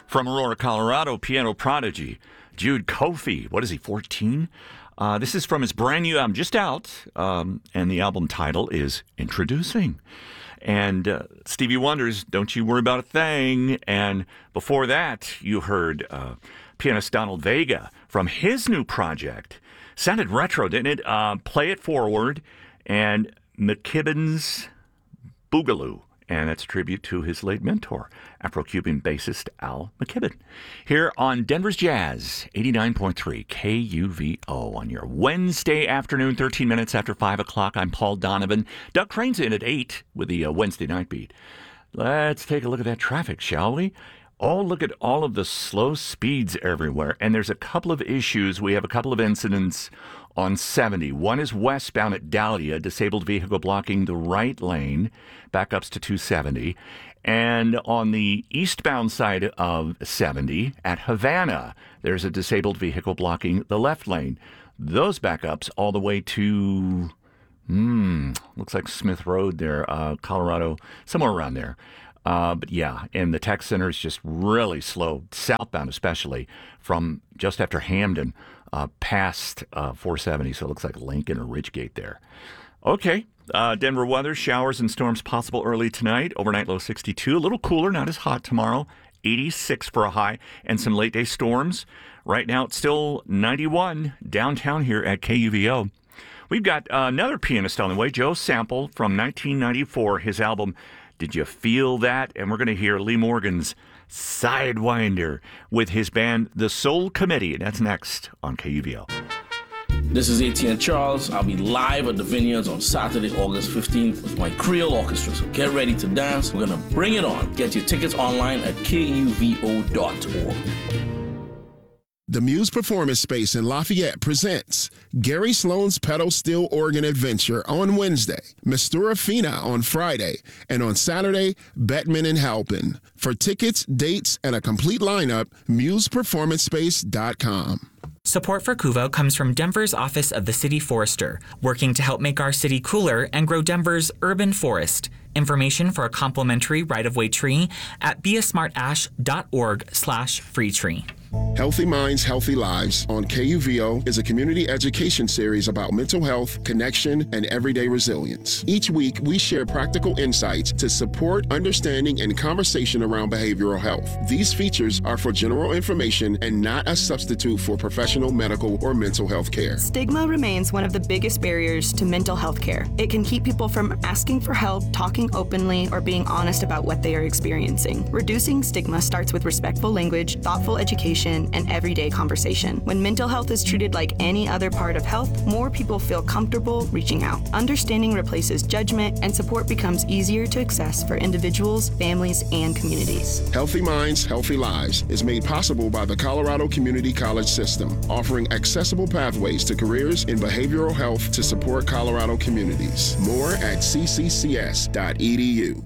From Aurora, Colorado, piano prodigy Jude Kofi. What is he, 14? This is from his brand new album, just out, and the album title is Introducing. And Stevie Wonder's Don't You Worry About a Thing. And before that, you heard pianist Donald Vega from his new project. Sounded retro, didn't it? Play It Forward and McKibben's Boogaloo. And that's a tribute to his late mentor, Afro-Cuban bassist Al McKibben. Here on Denver's Jazz, 89.3 KUVO on your Wednesday afternoon, 13 minutes after 5 o'clock. I'm Paul Donovan. Doug Crane's in at 8 with the Wednesday night beat. Let's take a look at that traffic, shall we? Oh, look at all of the slow speeds everywhere. And there's a couple of issues. We have a couple of incidents on 70. One is westbound at Dahlia, disabled vehicle blocking the right lane, backups to 270. And on the eastbound side of 70 at Havana, there's a disabled vehicle blocking the left lane. Those backups all the way to, looks like Smith Road there, Colorado, somewhere around there. But yeah, and the tech center is just really slow, southbound especially, from just after Hamden past 470. So it looks like Lincoln or Ridgegate there. Okay, Denver weather, showers and storms possible early tonight. Overnight low 62, a little cooler, not as hot tomorrow. 86 for a high, and some late day storms. Right now it's still 91 downtown here at KUVO. We've got another pianist on the way, Joe Sample from 1994, his album Did You Feel That? And we're going to hear Lee Morgan's Sidewinder with his band, The Soul Committee. That's next on KUVO. This is ATN Charles. I'll be live at the Vineyards on Saturday, August 15th with my Creole Orchestra. So get ready to dance. We're going to bring it on. Get your tickets online at kuvo.org. The Muse Performance Space in Lafayette presents Gary Sloan's Pedal Steel Organ Adventure on Wednesday, Mistura Fina on Friday, and on Saturday, Bettman and Halpin. For tickets, dates, and a complete lineup, museperformancespace.com. Support for KUVO comes from Denver's Office of the City Forester, working to help make our city cooler and grow Denver's urban forest. Information for a complimentary right-of-way tree at beasmartash.org/free tree. Healthy Minds, Healthy Lives on KUVO is a community education series about mental health, connection, and everyday resilience. Each week, we share practical insights to support understanding and conversation around behavioral health. These features are for general information and not a substitute for professional medical or mental health care. Stigma remains one of the biggest barriers to mental health care. It can keep people from asking for help, talking openly, or being honest about what they are experiencing. Reducing stigma starts with respectful language, thoughtful education, and everyday conversation. When mental health is treated like any other part of health, more people feel comfortable reaching out. Understanding replaces judgment, and support becomes easier to access for individuals, families, and communities. Healthy Minds, Healthy Lives is made possible by the Colorado Community College System, offering accessible pathways to careers in behavioral health to support Colorado communities. More at cccs.edu.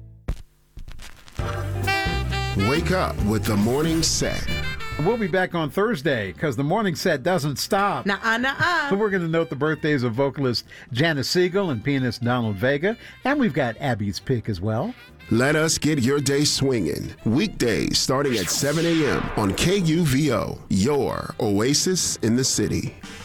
Wake up with the morning set. We'll be back on Thursday because the morning set doesn't stop. Nuh-uh. So we're going to note the birthdays of vocalist Janice Siegel and pianist Donald Vega. And we've got Abby's pick as well. Let us get your day swinging. Weekdays starting at 7 a.m. on KUVO, your oasis in the city.